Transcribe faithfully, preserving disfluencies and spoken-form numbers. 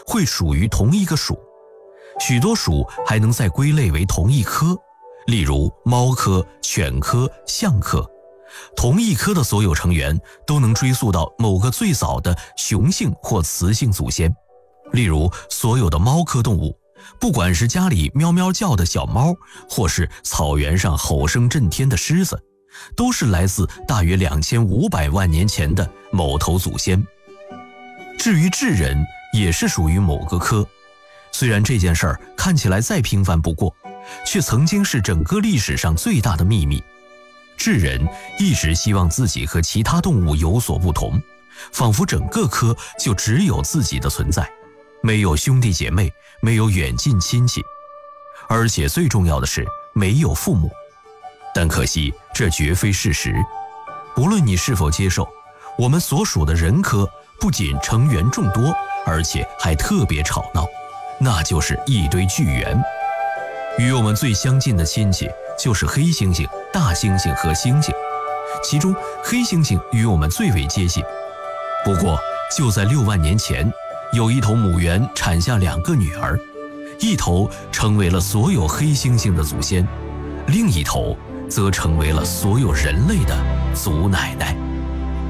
会属于同一个属，许多属还能再归类为同一科，例如猫科、犬科、象科。同一科的所有成员都能追溯到某个最早的雄性或雌性祖先。例如，所有的猫科动物，不管是家里喵喵叫的小猫，或是草原上吼声震天的狮子，都是来自大约两千五百万年前的某头祖先。至于智人，也是属于某个科。虽然这件事儿看起来再平凡不过，却曾经是整个历史上最大的秘密。智人一直希望自己和其他动物有所不同，仿佛整个科就只有自己的存在，没有兄弟姐妹，没有远近亲戚，而且最重要的是没有父母。但可惜这绝非事实。不论你是否接受，我们所属的人科不仅成员众多，而且还特别吵闹，那就是一堆巨猿。与我们最相近的亲戚就是黑猩猩、大猩猩和猩猩，其中黑猩猩与我们最为接近。不过就在六万年前，有一头母猿产下两个女儿，一头成为了所有黑猩猩的祖先，另一头则成为了所有人类的祖奶奶。